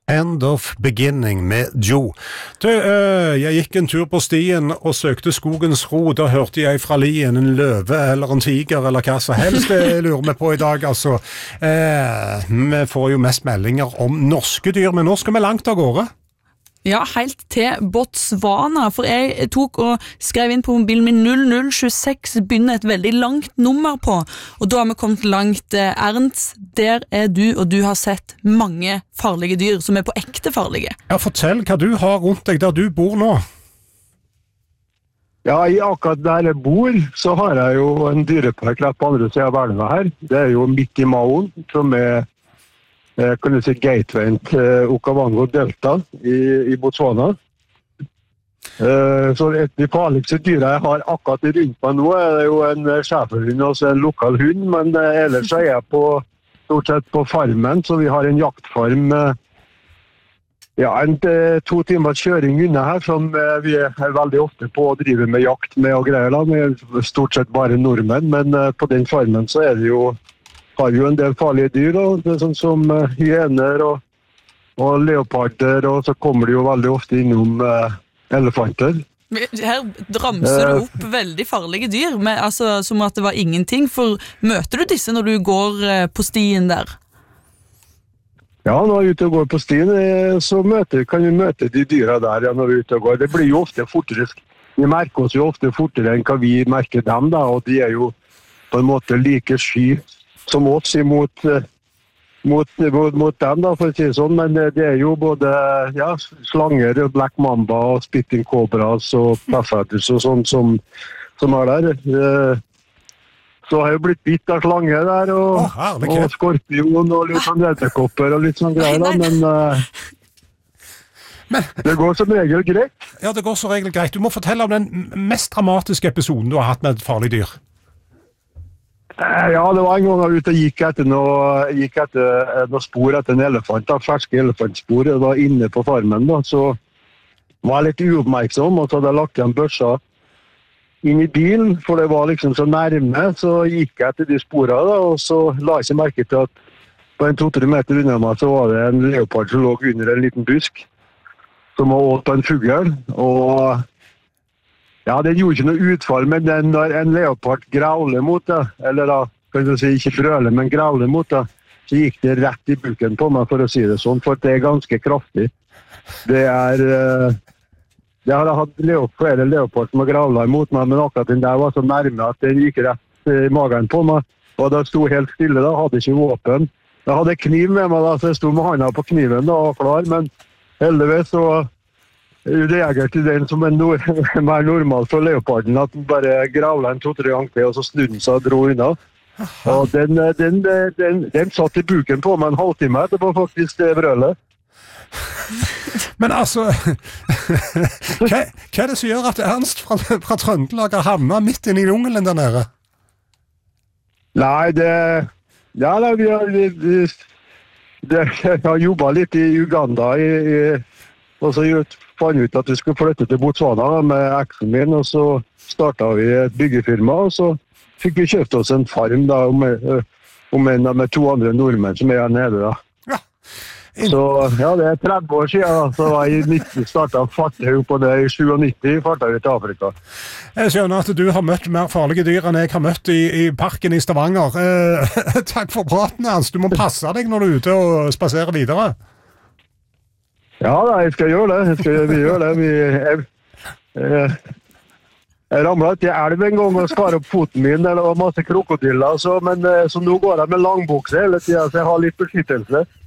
End of Beginning med Joe. Jeg gikk en tur på stien og søkte skogens ro. Da hørte jeg fra lien en løve eller en tiger eller hva som helst. Jeg lurer meg på i dag, altså. Vi får jo mest meldinger om norske dyr, men nå skal vi langt av gårde. Ja, helt til Botswana, for jeg tok og skrev inn på mobilen min 0026, begynner et veldig langt nummer på, og da har vi kommet langt. Ernst, der du, og du har sett mange farlige dyr, som på ekte farlige. Ja, fortell hva du har rundt deg der du bor nå. Ja, i akkurat der jeg bor, så har jeg jo en dyrepark rett på andre siden av verden her. Det jo midt i Maon, som kan du si gatewayen til Okavango Delta i Botswana. Så de farligste dyra jeg har akkurat rundt meg nå det jo en schæferhund og en lokal hund, men ellers så jeg stort sett på farmen, så vi har en jaktfarm en 2 timers kjøring unna her, som vi veldig ofte på å drive med jakt med og greier da, med stort sett bare nordmenn, men på den farmen så det jo har vi jo en del farlige dyr, da. Det sånn som hyener og leoparder, og så kommer de jo veldig ofte innom elefanter. Her ramser du opp veldig farlige dyr, altså, som at det var ingenting, for møter du disse når du går på stien der? Ja, når jeg er ute og går på stien, så kan vi møte de dyra der når vi er ute og går. Det blir jo ofte fortere, vi merker oss jo ofte fortere enn hva vi merker dem, da, og de jo på en måte like sky som oss imot dem, da, for å si det sånn, men det jo både slanger, black mamba og spitting cobras og plaffetters og sånt som der. Så har jeg jo blitt bitt av slange der, og skorpion og litt sånn redekopper og litt sånn greier, da, men det går som regel greit. Ja, det går som regel greit. Du må fortelle om den mest dramatiske episoden du har hatt med et farlig dyr. Ja, det var en gang jeg var ute og gikk etter noe spor etter en elefant, ferske elefantspor, og da inne på farmen da, så var jeg litt uoppmerksom, og så hadde jeg lagt igjen børsa inn i bilen, for det var liksom så nærme, så gikk jeg etter de sporene da, og så la jeg ikke merke til at på 2-3 meter unna meg så var det en leopard som lå under en liten busk, som var åt på en fugl, og ja, det gjorde ikke noe utfall, men når en leopard grauler mot det, eller da, kan du si, ikke brøler, men grauler mot det, så gikk det rett i buken på meg, for å si det sånn, for det ganske kraftig. Det har jeg hatt flere leopard som har graulet imot meg, men akkurat den der var så nærme at den gikk rett i magen på meg, og da sto helt stille da, hadde ikke våpen. Jeg hadde kniv med meg da, så jeg sto med hånda på kniven da, og klar, men heldigvis så reagerer til den som mer normal for leoparden, at den bare gravlet en 2-3 ganger til, og så snudde den seg og dro unna. Og den satt i buken på meg en halvtime etterpå faktisk det brølet. Men altså, hva det som gjør at Ernst fra Trøndelag har havnet midt inne i jungelen der nede? Nei, jeg har jobbet litt i Uganda og så fant ut at vi skulle flytte til Botswana med eksen min, og så startet vi et byggefirma, og så fikk vi kjøpt oss en farm da, med 2 andre nordmenn som her nede da. Ja. Så ja, det 30 år siden da, så var jeg i 19 startet fartet på det, i 97 fartet vi til Afrika. Jeg skjønner at du har møtt mer farlige dyr enn jeg har møtt i parken i Stavanger. Takk for praten, Ernst. Du må passe deg når du er ute og spaserer videre. Ja, jeg skal gjøre det. Vi gjør det. Jeg ramlet ut i elv en gang og skar opp foten min, det var masse krokodiller, så nå går jeg med langbukse hele tiden, så jeg har litt beskyttelse.